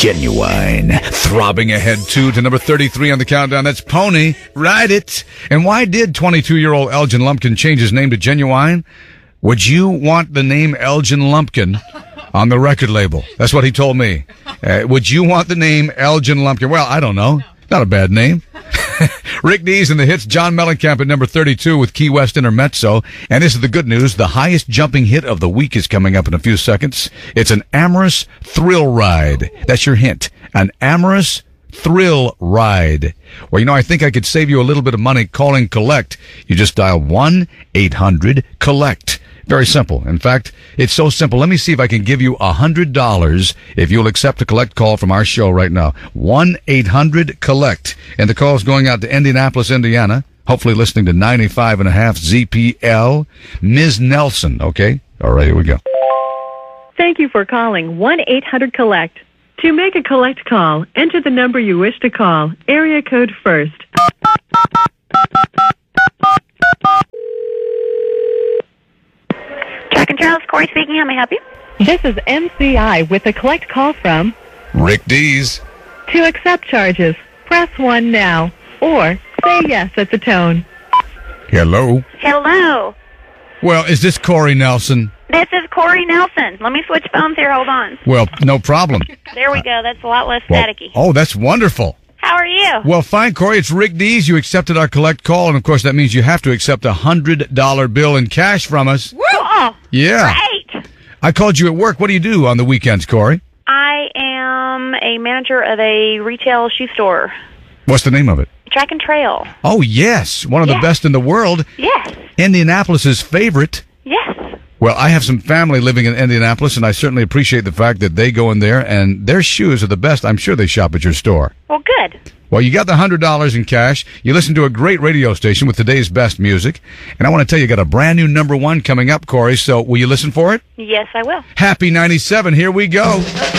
Genuine. Throbbing ahead, too, to number 33 on the countdown. That's Pony. Ride it. And why did 22-year-old Elgin Lumpkin change his name to Genuine? Would you want the name Elgin Lumpkin on the record label? That's what he told me. Would you want the name Elgin Lumpkin? Well, I don't know. Not a bad name. Rick Dees and the hits. John Mellencamp at number 32 with Key West Intermezzo. And this is the good news. The highest jumping hit of the week is coming up in a few seconds. It's an amorous thrill ride. That's your hint. An amorous thrill ride. Well, I think I could save you a little bit of money calling collect. You just dial 1-800-COLLECT. Very simple. In fact, it's so simple. Let me see if I can give you $100 if you'll accept a collect call from our show right now. 1-800-COLLECT. And the call's going out to Indianapolis, Indiana. Hopefully listening to 95.5 ZPL. Ms. Nelson, okay? All right, here we go. Thank you for calling 1-800-COLLECT. To make a collect call, enter the number you wish to call. Area code first. Track and Trails, Corey speaking. How may I help you? This is MCI with a collect call from... Rick Dees. To accept charges, press 1 now, or say yes at the tone. Hello. Hello. Well, is this Corey Nelson? This is Corey Nelson. Let me switch phones here. Hold on. Well, no problem. There we go. That's a lot less staticky. Oh, that's wonderful. How are you? Well, fine, Corey. It's Rick Dees. You accepted our collect call, and of course that means you have to accept a $100 bill in cash from us. Woo! Oh, yeah. Great. I called you at work. What do you do on the weekends, Corey? I am a manager of a retail shoe store. What's the name of it? Track and Trail. Oh, yes. One of the best in the world. Yes. Indianapolis's favorite. Yes. Well, I have some family living in Indianapolis, and I certainly appreciate the fact that they go in there, and their shoes are the best. I'm sure they shop at your store. Well, good. Well, you got the $100 in cash. You listen to a great radio station with today's best music. And I want to tell you, you got a brand new number 1 coming up, Corey. So will you listen for it? Yes, I will. Happy 97. Here we go.